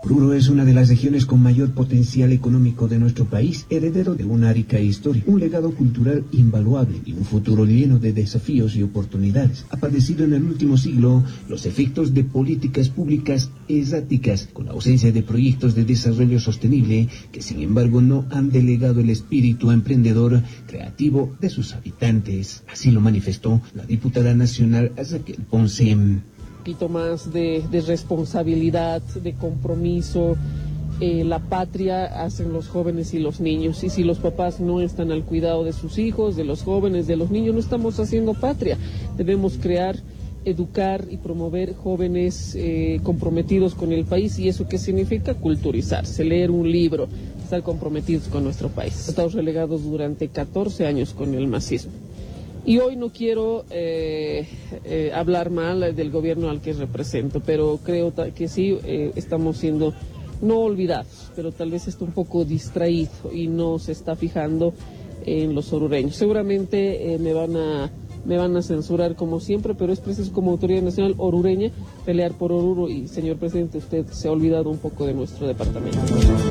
Oruro es una de las regiones con mayor potencial económico de nuestro país, heredero de una rica historia, un legado cultural invaluable y un futuro lleno de desafíos y oportunidades. Ha padecido en el último siglo los efectos de políticas públicas erráticas, con la ausencia de proyectos de desarrollo sostenible que sin embargo no han delegado el espíritu emprendedor creativo de sus habitantes. Así lo manifestó la diputada nacional Raquel Ponce. Poquito más de responsabilidad, de compromiso. La patria hacen los jóvenes y los niños, y si los papás no están al cuidado de sus hijos, de los jóvenes, de los niños, no estamos haciendo patria. Debemos crear, educar y promover jóvenes comprometidos con el país. ¿Y eso qué significa? Culturizarse, leer un libro, estar comprometidos con nuestro país. Estamos relegados durante 14 años con el masismo. Y hoy no quiero hablar mal del gobierno al que represento, pero creo que sí estamos siendo no olvidados, pero tal vez está un poco distraído y no se está fijando en los orureños. Seguramente me van a censurar como siempre, pero es preciso como autoridad nacional orureña pelear por Oruro y, señor presidente, usted se ha olvidado un poco de nuestro departamento.